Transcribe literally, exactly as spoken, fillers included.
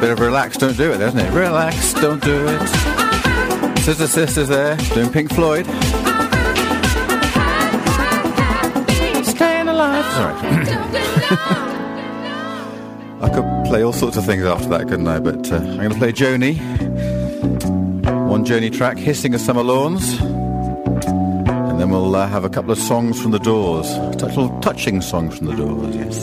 Bit of relax, don't do it, isn't it? Relax, don't do it. Sister Sisters there, doing Pink Floyd. Staying alive. Sorry. I could play all sorts of things after that, couldn't I? But uh, I'm going to play Joni. One Joni track, Hissing of Summer Lawns. And then we'll uh, have a couple of songs from the Doors. Touch- touching songs from the Doors, yes.